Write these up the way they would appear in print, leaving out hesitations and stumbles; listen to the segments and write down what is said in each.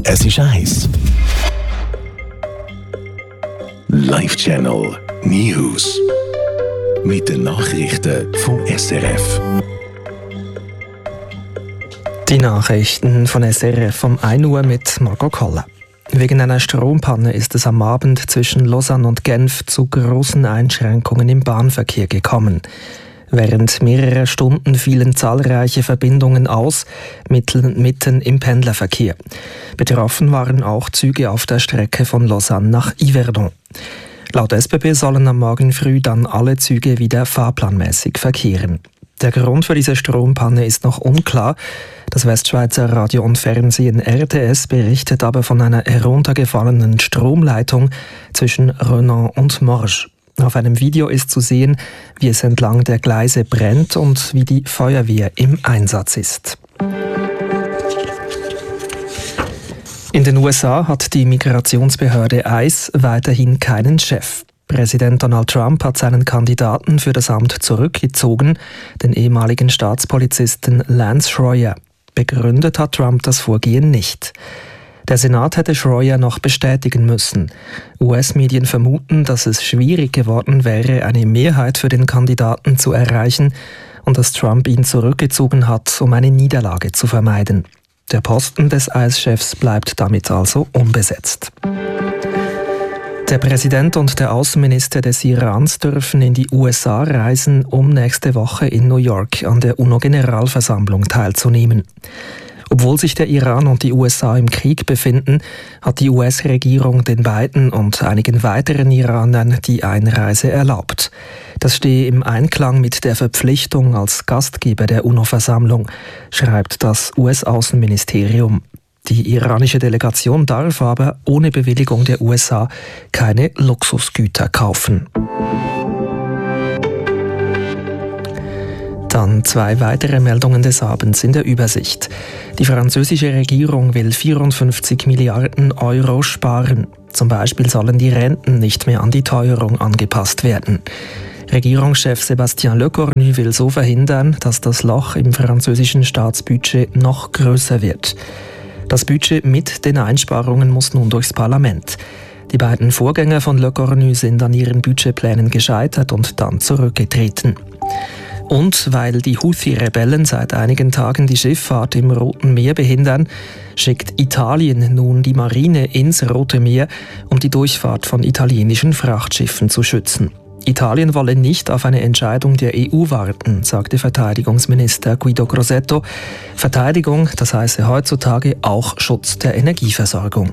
Es ist 1. Live-Channel News. Mit den Nachrichten vom SRF. Die Nachrichten von SRF um 1 Uhr mit Margot Koller. Wegen einer Strompanne ist es am Abend zwischen Lausanne und Genf zu großen Einschränkungen im Bahnverkehr gekommen. Während mehrerer Stunden fielen zahlreiche Verbindungen aus, mitten im Pendlerverkehr. Betroffen waren auch Züge auf der Strecke von Lausanne nach Yverdon. Laut SBB sollen am Morgen früh dann alle Züge wieder fahrplanmäßig verkehren. Der Grund für diese Strompanne ist noch unklar. Das Westschweizer Radio und Fernsehen RTS berichtet aber von einer heruntergefallenen Stromleitung zwischen Renan und Morges. Auf einem Video ist zu sehen, wie es entlang der Gleise brennt und wie die Feuerwehr im Einsatz ist. In den USA hat die Migrationsbehörde ICE weiterhin keinen Chef. Präsident Donald Trump hat seinen Kandidaten für das Amt zurückgezogen, den ehemaligen Staatspolizisten Lance Schroyer. Begründet hat Trump das Vorgehen nicht. Der Senat hätte Schroyer noch bestätigen müssen. US-Medien vermuten, dass es schwierig geworden wäre, eine Mehrheit für den Kandidaten zu erreichen und dass Trump ihn zurückgezogen hat, um eine Niederlage zu vermeiden. Der Posten des ICE-Chefs bleibt damit also unbesetzt. Der Präsident und der Außenminister des Irans dürfen in die USA reisen, um nächste Woche in New York an der UNO-Generalversammlung teilzunehmen. Obwohl sich der Iran und die USA im Krieg befinden, hat die US-Regierung den beiden und einigen weiteren Iranern die Einreise erlaubt. Das stehe im Einklang mit der Verpflichtung als Gastgeber der UNO-Versammlung, schreibt das US-Außenministerium. Die iranische Delegation darf aber ohne Bewilligung der USA keine Luxusgüter kaufen. Dann 2 weitere Meldungen des Abends in der Übersicht. Die französische Regierung will 54 Milliarden Euro sparen. Zum Beispiel sollen die Renten nicht mehr an die Teuerung angepasst werden. Regierungschef Sébastien Lecornu will so verhindern, dass das Loch im französischen Staatsbudget noch größer wird. Das Budget mit den Einsparungen muss nun durchs Parlament. Die beiden Vorgänger von Lecornu sind an ihren Budgetplänen gescheitert und dann zurückgetreten. Und weil die Houthi-Rebellen seit einigen Tagen die Schifffahrt im Roten Meer behindern, schickt Italien nun die Marine ins Rote Meer, um die Durchfahrt von italienischen Frachtschiffen zu schützen. Italien wolle nicht auf eine Entscheidung der EU warten, sagte Verteidigungsminister Guido Crosetto. Verteidigung, das heiße heutzutage auch Schutz der Energieversorgung.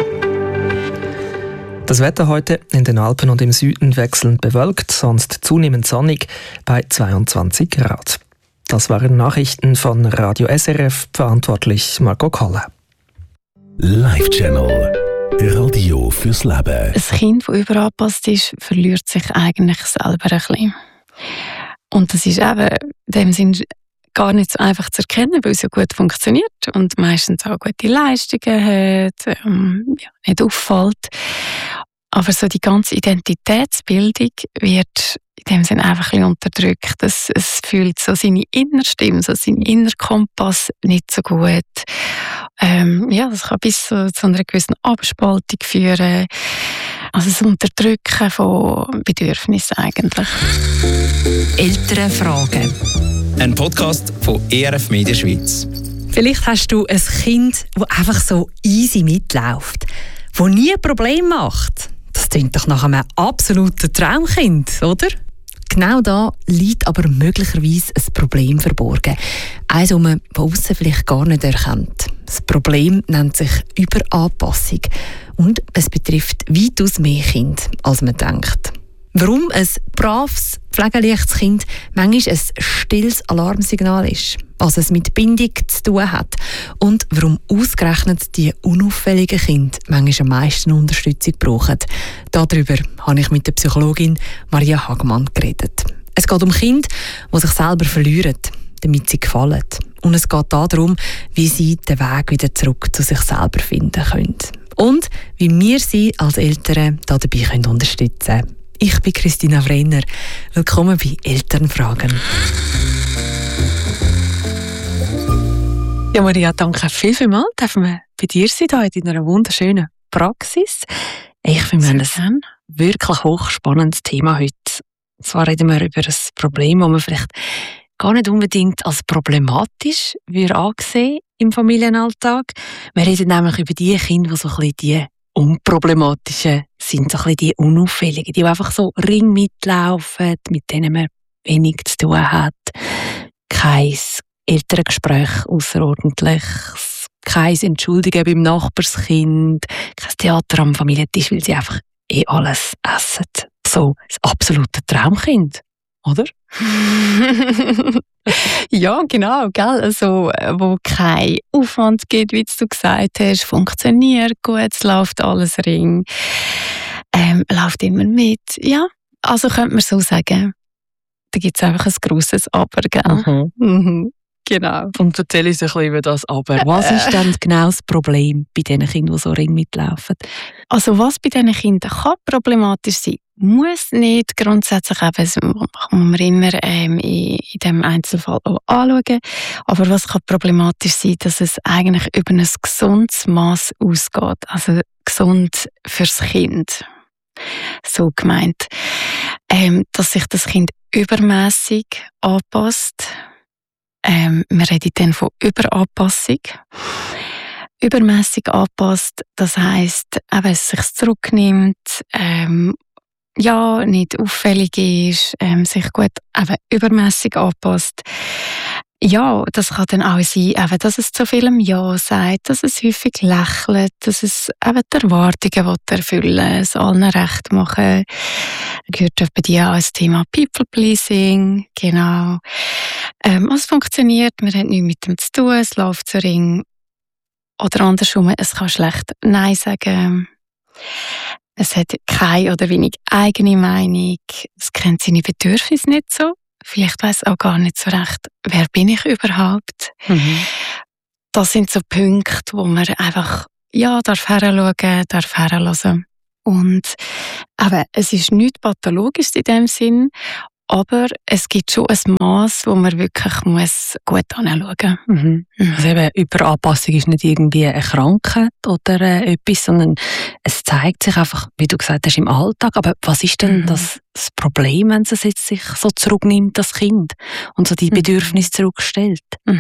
Das Wetter heute in den Alpen und im Süden wechselnd bewölkt, sonst zunehmend sonnig bei 22 Grad. Das waren Nachrichten von Radio SRF, verantwortlich Margot Koller. Live-Channel Radio fürs Leben. Ein Kind, das überangepasst ist, verliert sich eigentlich selber ein bisschen. Und das ist eben in dem Sinn gar nicht so einfach zu erkennen, weil es ja gut funktioniert und meistens auch gute Leistungen hat, nicht auffällt. Aber so die ganze Identitätsbildung wird in dem Sinne einfach ein bisschen unterdrückt. Es fühlt so seine Innerstimme, so seinen Innerkompass nicht so gut. Das kann bis zu einer gewissen Abspaltung führen. Also das Unterdrücken von Bedürfnissen eigentlich. Elternfragen. Ein Podcast von ERF Media Schweiz. Vielleicht hast du ein Kind, das einfach so easy mitläuft, das nie ein Problem macht. Das klingt doch nach einem absoluten Traumkind, oder? Genau da liegt aber möglicherweise ein Problem verborgen. Eins, das man von aussen vielleicht gar nicht erkennt. Das Problem nennt sich Überanpassung und es betrifft weitaus mehr Kinder, als man denkt. Warum ein braves, pflegeleichtes Kind manchmal ein stilles Alarmsignal ist, was es mit Bindung zu tun hat und warum ausgerechnet die unauffälligen Kinder manchmal am meisten Unterstützung brauchen. Darüber habe ich mit der Psychologin Maria Hagmann geredet. Es geht um Kinder, die sich selber verlieren, damit sie gefallen. Und es geht darum, wie sie den Weg wieder zurück zu sich selber finden können. Und wie wir sie als Eltern dabei unterstützen können. Ich bin Christina Vrenner. Willkommen bei Elternfragen. Ja, Maria, danke vielmals. Dürfen wir bei dir sein, hier in einer wunderschönen Praxis. Ich finde, wir haben ein wirklich hochspannendes Thema heute. Zwar reden wir über ein Problem, das man vielleicht gar nicht unbedingt als problematisch ansehen im Familienalltag. Wir reden nämlich über die Kinder, die so ein bisschen die unproblematischen sind, so ein bisschen die unauffälligen, die einfach so ring mitlaufen, mit denen man wenig zu tun hat. Kein Elterngespräch ausserordentliches, kein Entschuldigen beim Nachbarskind, kein Theater am Familientisch, weil sie einfach alles essen. So das absolute Traumkind, oder? Ja, genau, gell? Also, wo kein Aufwand gibt, wie du gesagt hast, funktioniert gut, es läuft alles ring, läuft immer mit. Ja, also könnte man so sagen, da gibt es einfach ein grosses Aber, gell? Mhm. Genau. Und erzähl uns ein bisschen über das Aber. Was ist denn genau das Problem bei diesen Kindern, die so ring mitlaufen? Also was bei diesen Kindern kann problematisch sein, muss nicht grundsätzlich eben, das muss man immer in diesem Einzelfall auch anschauen. Aber was kann problematisch sein, dass es eigentlich über ein gesundes Maß ausgeht. Also gesund fürs Kind. So gemeint. Dass sich das Kind übermäßig anpasst. Wir reden dann von Überanpassung. Übermäßig anpasst, das heisst, wenn es sich zurücknimmt, nicht auffällig ist, sich gut übermäßig anpasst. Ja, das kann dann auch sein, dass es zu vielem Ja sagt, dass es häufig lächelt, dass es die Erwartungen erfüllen, es allen recht machen. Gehört bei dir auch das Thema People-Pleasing, genau. Es funktioniert, man hat nichts mit dem zu tun, es läuft so ring. Oder andersrum, es kann schlecht Nein sagen. Es hat keine oder wenig eigene Meinung. Es kennt seine Bedürfnisse nicht so. Vielleicht weiss auch gar nicht so recht, wer bin ich überhaupt. Das sind so Punkte, wo man einfach darf hinschauen, darf hinhören. Und es ist nichts Pathologisches in dem Sinn, aber es gibt schon ein Maß, wo man wirklich gut anschauen muss. Also eben, Überanpassung ist nicht irgendwie eine Krankheit oder etwas, sondern es zeigt sich einfach, wie du gesagt hast, im Alltag. Aber was ist denn das Problem, wenn es jetzt sich so zurücknimmt, das Kind, und so die Bedürfnisse zurückstellt?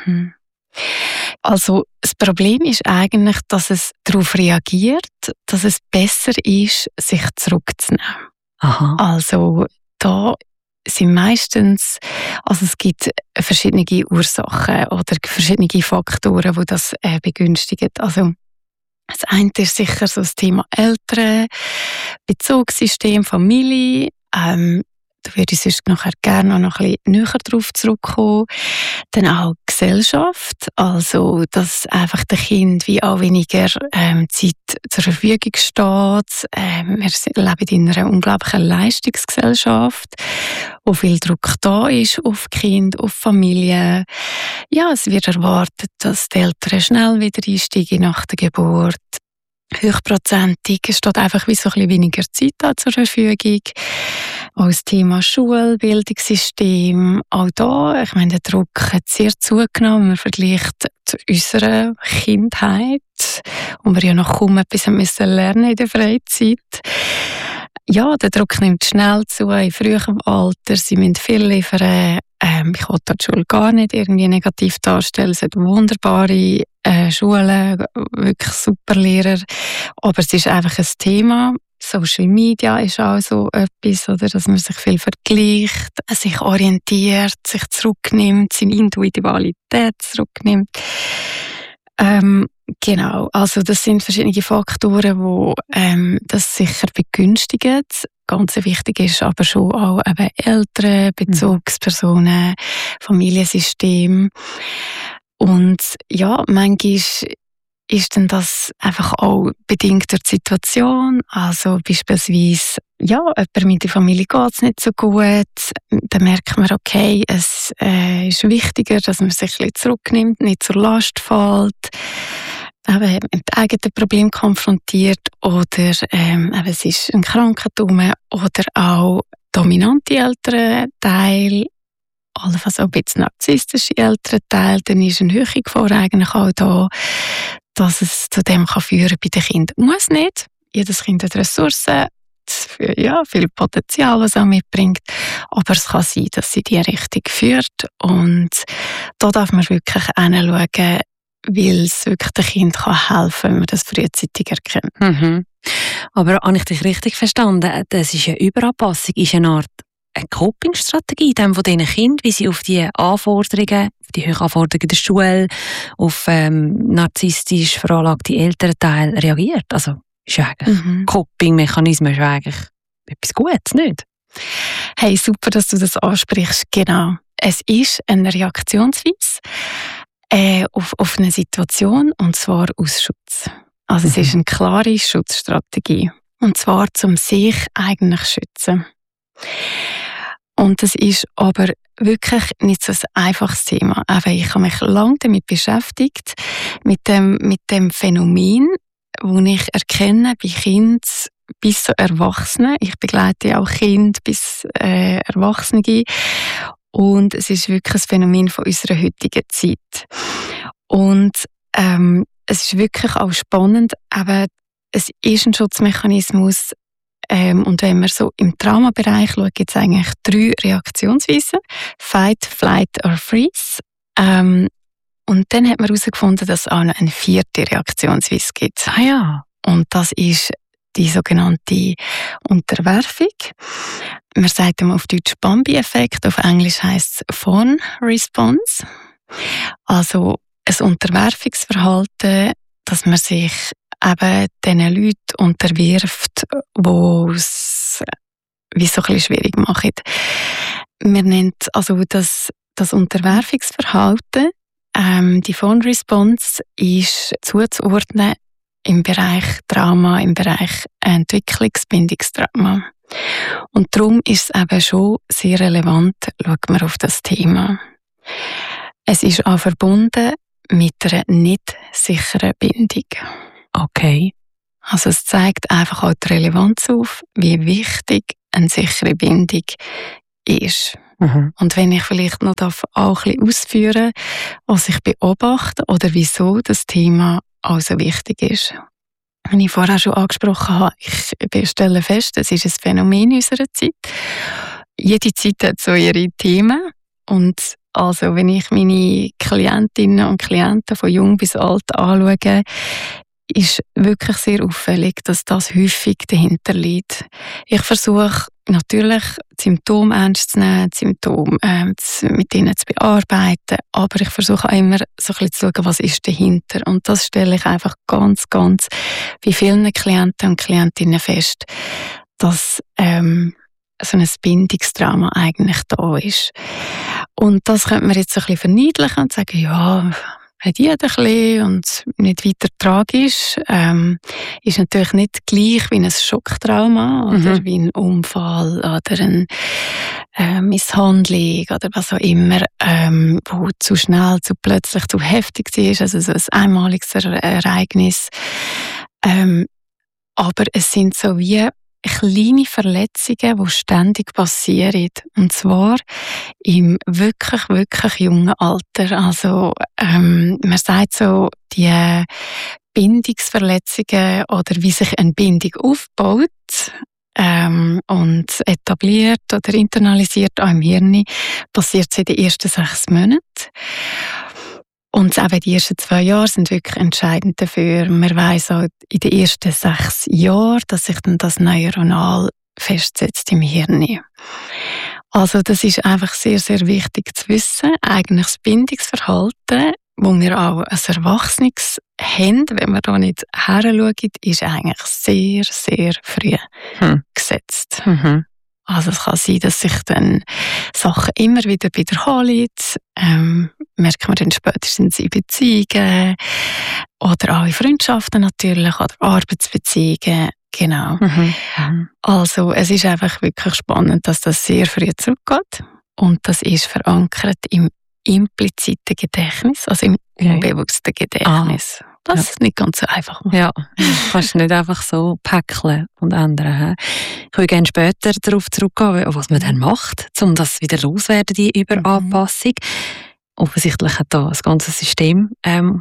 Also das Problem ist eigentlich, dass es darauf reagiert, dass es besser ist, sich zurückzunehmen. Aha. Also da sind meistens, es gibt verschiedene Ursachen oder verschiedene Faktoren, die das begünstigen. Also das eine ist sicher so das Thema Eltern, Bezugssystem, Familie. Da würde ich sonst nachher gerne noch ein bisschen näher darauf zurückkommen. Dann auch Gesellschaft, also dass einfach dem Kind wie auch weniger Zeit zur Verfügung steht. Wir leben in einer unglaublichen Leistungsgesellschaft, wo viel Druck da ist auf Kind, auf Familie. Ja, es wird erwartet, dass die Eltern schnell wieder einsteigen nach der Geburt. Hochprozentig, es steht einfach wie so ein bisschen weniger Zeit da zur Verfügung. Auch das Thema Schule, Bildungssystem, auch da, ich meine, der Druck hat sehr zugenommen, man vergleicht zu unserer Kindheit, wo wir ja noch kaum etwas müssen lernen in der Freizeit. Ja, der Druck nimmt schnell zu, in frühem Alter, sie müssen viel liefern. Ich wollte die Schule gar nicht irgendwie negativ darstellen, es hat wunderbare Schulen, wirklich super Lehrer, aber es ist einfach ein Thema. Social Media ist auch so etwas, oder, dass man sich viel vergleicht, sich orientiert, sich zurücknimmt, seine Individualität zurücknimmt. Genau, also das sind verschiedene Faktoren, die das sicher begünstigen. Ganz wichtig ist aber schon auch eben Eltern, Bezugspersonen, Familiensystem. Und ja, manchmal ist denn das einfach auch bedingt durch die Situation. Also beispielsweise, jemand mit der Familie geht es nicht so gut. Dann merkt man, okay, es ist wichtiger, dass man sich ein bisschen zurücknimmt, nicht zur Last fällt, eben mit eigenen Problemen konfrontiert oder es ist ein Krankheit rum oder auch dominante Elternteil, allenfalls auch ein bisschen narzisstische Elternteil, dann ist eine höhere Gefahr eigentlich auch da, dass es zu dem kann führen bei den Kindern. Muss nicht. Jedes Kind hat Ressourcen, viel Potenzial, was es auch mitbringt. Aber es kann sein, dass sie die Richtung führt. Und da darf man wirklich hinschauen, weil es wirklich dem Kind helfen kann, wenn man das frühzeitig erkennt. Mhm. Aber habe ich dich richtig verstanden? Das ist eine Überanpassung, ist eine Art eine Coping-Strategie von diesen Kindern, wie sie auf die Anforderungen, auf die hohen Anforderungen der Schule, auf narzisstisch veranlagte Elternteile reagiert. Also ist ja eigentlich Coping-Mechanismus ist eigentlich etwas Gutes, nicht? Hey, super, dass du das ansprichst. Genau. Es ist eine Reaktionsweise auf eine Situation, und zwar aus Schutz. Also es ist eine klare Schutzstrategie. Und zwar, um sich eigentlich zu schützen. Und das ist aber wirklich nicht so ein einfaches Thema. Aber ich habe mich lange damit beschäftigt, mit dem Phänomen, wo ich erkenne bei Kindern bis zu Erwachsenen. Ich begleite auch Kinder bis Erwachsene. Und es ist wirklich ein Phänomen von unserer heutigen Zeit. Und es ist wirklich auch spannend, aber es ist ein Schutzmechanismus. Und wenn man so im Traumabereich schaut, gibt es eigentlich 3 Reaktionsweisen. Fight, Flight or Freeze. Und dann hat man herausgefunden, dass es auch noch eine 4. Reaktionsweise gibt. Ah ja. Und das ist die sogenannte Unterwerfung. Man sagt auf Deutsch Bambi-Effekt, auf Englisch heisst es Fawn Response. Also ein Unterwerfungsverhalten, dass man sich eben diesen Leuten unterwirft, die es wie so ein bisschen schwierig machen. Man nennt also das Unterwerfungsverhalten, die Fawn Response, ist zuzuordnen im Bereich Trauma, im Bereich Entwicklungsbindungstrauma. Und darum ist es eben schon sehr relevant, schaut man auf das Thema. Es ist auch verbunden mit einer nicht sicheren Bindung. Okay. Also es zeigt einfach auch die Relevanz auf, wie wichtig eine sichere Bindung ist. Mhm. Und wenn ich vielleicht noch auch ein bisschen ausführen darf, was ich beobachte oder wieso das Thema auch so wichtig ist. Wie ich vorher schon angesprochen habe, ich stelle fest, es ist ein Phänomen unserer Zeit. Jede Zeit hat so ihre Themen. Und also, wenn ich meine Klientinnen und Klienten von jung bis alt anschaue, ist wirklich sehr auffällig, dass das häufig dahinter liegt. Ich versuche natürlich, die Symptome ernst zu nehmen, die Symptome mit ihnen zu bearbeiten, aber ich versuche auch immer so ein bisschen zu schauen, was ist dahinter. Und das stelle ich einfach ganz bei vielen Klienten und Klientinnen fest, dass so ein Bindungstrauma eigentlich da ist. Und das könnte man jetzt so ein bisschen verniedlichen und sagen, ja, hat jeder ein bisschen und nicht weiter tragisch. Ist natürlich nicht gleich wie ein Schocktrauma oder wie ein Unfall oder eine Misshandlung oder was auch immer, wo zu schnell, zu plötzlich, zu heftig ist, also so ein einmaliges Ereignis. Aber es sind so wie kleine Verletzungen, die ständig passieren. Und zwar im wirklich jungen Alter. Also, man sagt so, die Bindungsverletzungen oder wie sich eine Bindung aufbaut und etabliert oder internalisiert auch im Hirn, passiert in den ersten 6 Monaten. Und eben die ersten 2 Jahre sind wirklich entscheidend dafür. Man weiss auch in den ersten 6 Jahren, dass sich dann das neuronal festsetzt im Hirn. Also das ist einfach sehr wichtig zu wissen. Eigentlich das Bindungsverhalten, wo wir auch als Erwachsenes haben, wenn wir da nicht hinschauen, ist eigentlich sehr früh gesetzt. Mhm. Also es kann sein, dass sich dann Sachen immer wieder wiederholen. Merkt man dann spätestens in Beziehungen oder auch in Freundschaften natürlich oder Arbeitsbeziehungen. Genau. Also es ist einfach wirklich spannend, dass das sehr früh zurückgeht und das ist verankert im impliziten Gedächtnis, also im unbewussten Gedächtnis. Das ist nicht ganz so einfach. Ja, kannst du nicht einfach so päckeln und ändern. Ich würde gerne später darauf zurückgehen, was man dann macht, um das wieder loszuwerden, die Überanpassung. Offensichtlich hat da das ganze System,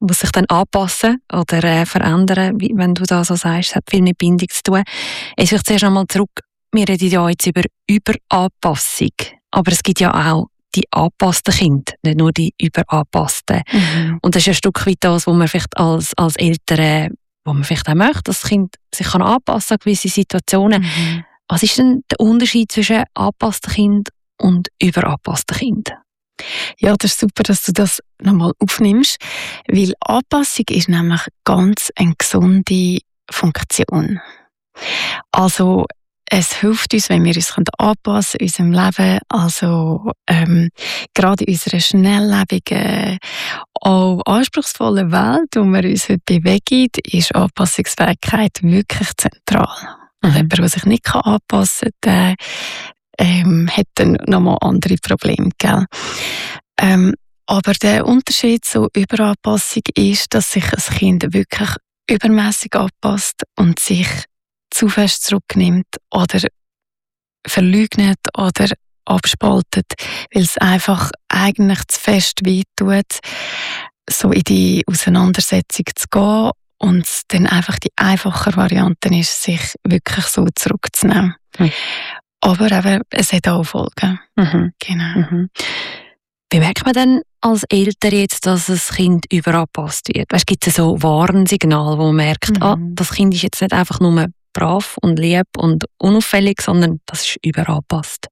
muss sich dann anpassen oder verändern, wenn du da so sagst, es hat viel mit Bindung zu tun. Ich will zuerst einmal zurück, wir reden ja jetzt über Überanpassung, aber es gibt ja auch die angepassten Kinder, nicht nur die überanpassten. Und das ist ein Stück weit das, was man vielleicht als Eltern, wo man vielleicht auch möchte, dass das Kind sich anpassen kann an gewisse Situationen. Was ist denn der Unterschied zwischen angepassten Kind und überanpassten Kind? Ja, das ist super, dass du das nochmal aufnimmst, weil Anpassung ist nämlich ganz eine gesunde Funktion. Also es hilft uns, wenn wir uns anpassen in unserem Leben, also gerade in unserer schnelllebigen, auch anspruchsvollen Welt, wo wir uns heute bewegen, ist Anpassungsfähigkeit wirklich zentral. Und jemand, der sich nicht anpassen kann, der hat dann nochmal andere Probleme. Gell? Aber der Unterschied zur Überanpassung ist, dass sich ein Kind wirklich übermäßig anpasst und sich zu fest zurücknimmt oder verleugnet oder abspaltet, weil es einfach eigentlich zu fest wehtut, so in die Auseinandersetzung zu gehen und dann einfach die einfache Variante ist, sich wirklich so zurückzunehmen. Aber eben, es hat auch Folgen. Genau. Wie merkt man denn als Eltern jetzt, dass ein Kind überanpasst wird? Weißt, gibt es so Warnsignale, wo man merkt, das Kind ist jetzt nicht einfach nur brav und lieb und unauffällig, sondern das ist überanpasst?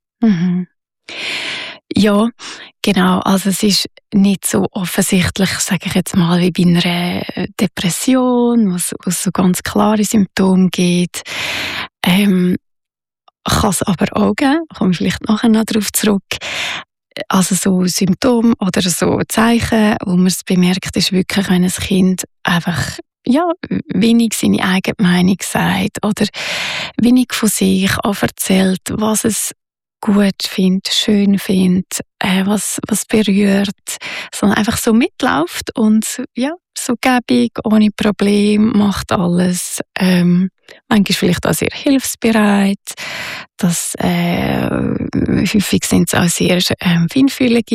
Ja, genau. Also es ist nicht so offensichtlich, sage ich jetzt mal, wie bei einer Depression, wo es so ganz klare Symptome gibt. Kann es aber auch geben, komme ich vielleicht nachher noch darauf zurück. Also so Symptome oder so Zeichen, wo man es bemerkt, ist wirklich, wenn ein Kind einfach wenig seine eigene Meinung sagt oder wenig von sich erzählt, was es gut findet, schön findet, was berührt, sondern einfach so mitläuft und so gäbig, ohne Problem, macht alles. Manchmal vielleicht auch sehr hilfsbereit. Häufig sind es auch sehr feinfühlige